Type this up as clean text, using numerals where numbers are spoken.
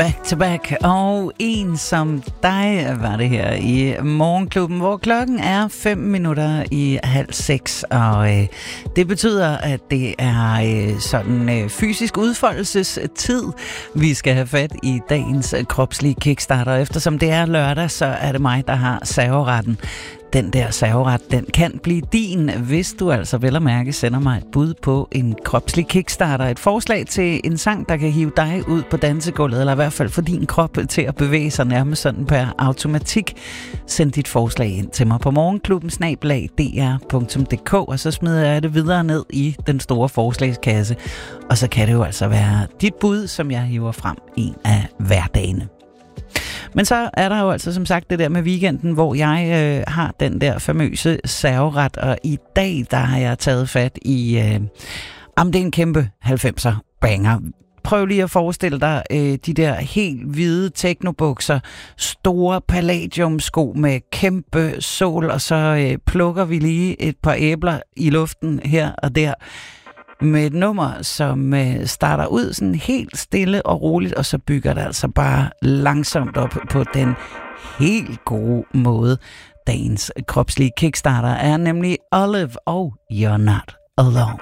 Back to back, og en som dig var det her i Morgenklubben, hvor klokken er 5:05, og det betyder, at det er sådan fysisk udfoldelsestid, vi skal have fat i dagens kropslige kickstarter. Eftersom det er lørdag, så er det mig, der har serveretten. Den der serveret, den kan blive din, hvis du altså vel at mærke sender mig et bud på en kropslig kickstarter. Et forslag til en sang, der kan hive dig ud på dansegulvet, eller i hvert fald få din krop til at bevæge sig nærmest sådan per automatik. Send dit forslag ind til mig på morgenklubben@dr.dk, og så smider jeg det videre ned i den store forslagskasse. Og så kan det jo altså være dit bud, som jeg hiver frem en af hverdagene. Men så er der jo altså som sagt det der med weekenden, hvor jeg har den der famøse serveret, og i dag der har jeg taget fat i, det er en kæmpe 90'er banger. Prøv lige at forestille dig de der helt hvide teknobukser, store palladiumsko med kæmpe sål, og så plukker vi lige et par æbler i luften her og der, med et nummer, som starter ud sådan helt stille og roligt, og så bygger det altså bare langsomt op på den helt gode måde. Dagens kropslige kickstarter er nemlig Olive og You're Not Alone.